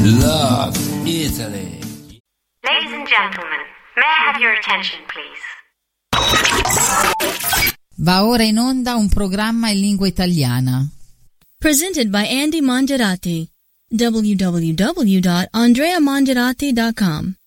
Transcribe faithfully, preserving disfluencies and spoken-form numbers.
Love Italy. Ladies and gentlemen, may I have your attention, please? Va ora in onda un programma in lingua italiana. Presented by Andy Mongerati. w w w dot andrea mongerati dot com